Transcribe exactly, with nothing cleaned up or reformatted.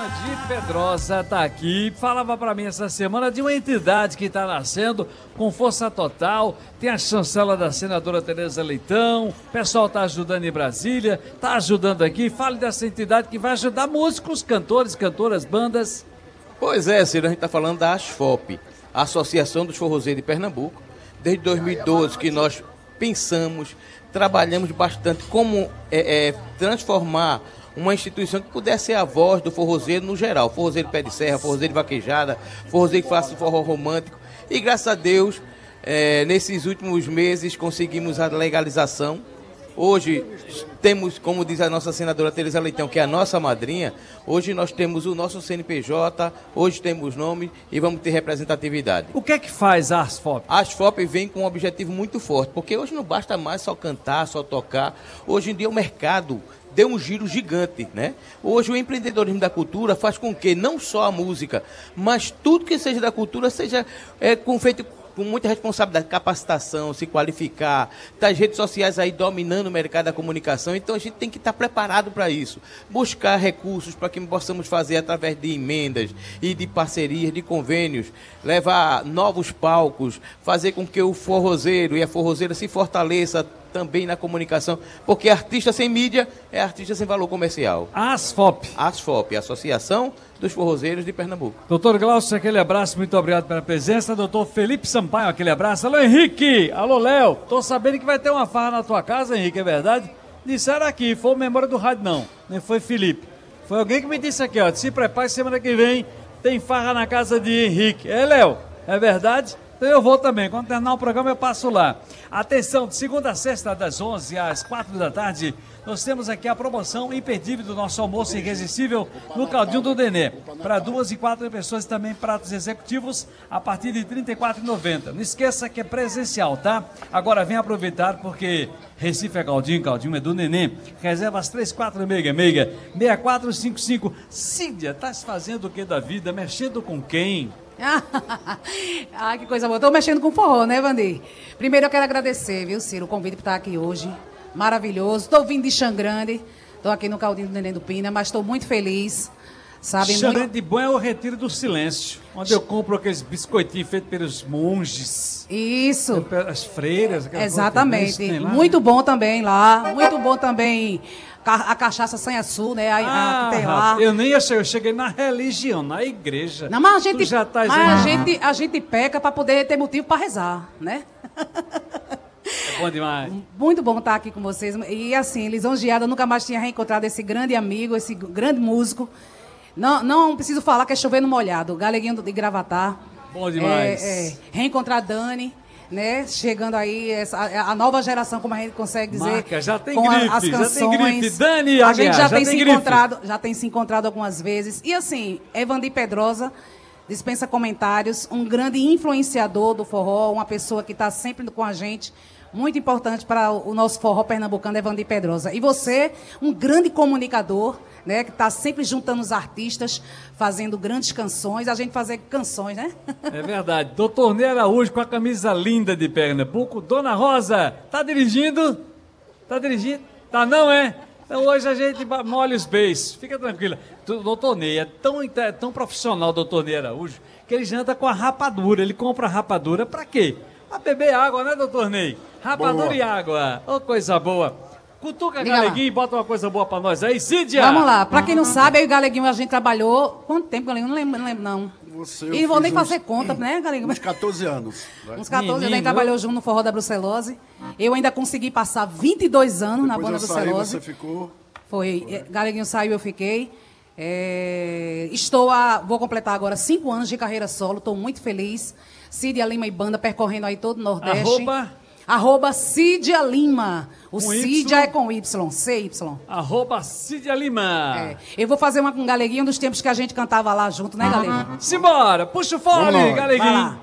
Evandir Pedrosa está aqui, falava para mim essa semana de uma entidade que está nascendo com força total, tem a chancela da senadora Tereza Leitão, o pessoal está ajudando em Brasília, está ajudando aqui, fale dessa entidade que vai ajudar músicos, cantores, cantoras, bandas. Pois é, Ciro, a gente está falando da ASFOP, a Associação dos Forrozeiros de Pernambuco, desde dois mil e doze que nós pensamos, trabalhamos bastante como é, é, transformar uma instituição que pudesse ser a voz do forrozeiro no geral, forrozeiro pé de serra, forrozeiro de vaquejada, forrozeiro que faça forró romântico. E graças a Deus, é, nesses últimos meses conseguimos a legalização. Hoje temos, como diz a nossa senadora Tereza Leitão, que é a nossa madrinha, hoje nós temos o nosso C N P J, hoje temos nome e vamos ter representatividade. O que é que faz a ASFOP? A ASFOP vem com um objetivo muito forte, porque hoje não basta mais só cantar, só tocar. Hoje em dia o mercado deu um giro gigante, né? Hoje o empreendedorismo da cultura faz com que não só a música, mas tudo que seja da cultura seja é, com, feito com muita responsabilidade, capacitação, se qualificar, tá as redes sociais aí dominando o mercado da comunicação, então a gente tem que estar preparado para isso, buscar recursos para que possamos fazer através de emendas e de parcerias, de convênios, levar novos palcos, fazer com que o forrozeiro e a forrozeira se fortaleça também na comunicação, porque artista sem mídia é artista sem valor comercial. ASFOP. ASFOP, Associação dos Forrozeiros de Pernambuco. Doutor Glaucio, aquele abraço, muito obrigado pela presença. Doutor Felipe Sampaio, aquele abraço. Alô, Henrique. Alô, Léo. Tô sabendo que vai ter uma farra na tua casa, Henrique, é verdade? Disseram aqui, foi o memória do rádio, não. Nem foi Felipe. Foi alguém que me disse aqui, ó, se prepare, semana que vem tem farra na casa de Henrique. É, Léo, é verdade? Então eu vou também, quando terminar o programa eu passo lá. Atenção, de segunda a sexta, das onze às quatro da tarde, nós temos aqui a promoção imperdível do nosso almoço irresistível no Caldinho do Nenê. Para duas e quatro pessoas e também pratos executivos a partir de trinta e quatro reais e noventa centavos. Não esqueça que é presencial, tá? Agora vem aproveitar porque Recife é Caldinho, Caldinho é do Nenê. Reserva as três quatro seis seis, seis quatro cinco cinco. Cídia, tá se fazendo o que da vida? Mexendo com quem? Ah, que coisa boa. Estou mexendo com forró, né, Vandir? Primeiro eu quero agradecer, viu, Ciro, o convite por estar aqui hoje. Maravilhoso. Estou vindo de Xangrande. Estou aqui no Caldinho do Neném do Pina, mas estou muito feliz. Sabe? Xangrande muito... de bom é o Retiro do Silêncio, onde eu compro aqueles biscoitinhos feitos pelos monges. Isso. As freiras. Exatamente. Muito bom também lá. Muito bom também a cachaça sem açúcar, né? A, ah, a que tem lá. Eu nem achei, eu cheguei na religião, na igreja. Não, mas a gente, já tá mas a gente, a gente peca para poder ter motivo para rezar, né? É bom demais. Muito bom estar aqui com vocês. E assim, lisonjeada, eu nunca mais tinha reencontrado esse grande amigo, esse grande músico. Não, não preciso falar que é chover no molhado. Galeguinho de Gravatar. Bom demais. É, é, reencontrar Dani, né? Chegando aí, essa, a nova geração, como a gente consegue dizer. Marca, já tem com grife, as canções. Já tem grife. Dani, a gente já, já tem, tem se grife. encontrado, já tem se encontrado algumas vezes. E assim, Evandir Pedrosa dispensa comentários, um grande influenciador do forró, uma pessoa que está sempre com a gente. Muito importante para o nosso forró pernambucano, Evandir Pedrosa. E você, um grande comunicador, né, que está sempre juntando os artistas, fazendo grandes canções, a gente fazer canções, né? É verdade. Doutor Ney Araújo com a camisa linda de Pernambuco. Dona Rosa, tá dirigindo? Tá dirigindo? Tá não, é? Então hoje a gente molha os beijos. Fica tranquila. Doutor Ney é tão, é tão profissional, doutor Ney Araújo, que ele janta com a rapadura. Ele compra a rapadura para quê? Para beber água, né, doutor Ney? Rapadura boa. E água. Ô, oh, coisa boa. Cutuca Liga Galeguinho e bota uma coisa boa pra nós aí, Cídia! Vamos lá. Pra quem não sabe, aí o Galeguinho a gente trabalhou... Quanto tempo, Galeguinho? Não lembro, não lembro, não. Você, e não vou nem uns, fazer conta, né, Galeguinho? Uns catorze anos. Né? Uns catorze anos. A gente trabalhou junto no Forró da Brucelose. Eu ainda consegui passar vinte e dois anos Depois na banda eu saí, Brucelose. Você ficou... Foi. Foi. Galeguinho saiu, eu fiquei. É... Estou a... Vou completar agora cinco anos de carreira solo. Estou muito feliz. Cídia Lima e banda percorrendo aí todo o Nordeste. Arroba... Arroba Cídia Lima. O com Cídia Y? É com Y, C Y. Arroba Cídia Lima. É. Eu vou fazer uma com o Galeguinho dos tempos que a gente cantava lá junto, né, Galeguinho? Simbora, puxa o fole, Galeguinho.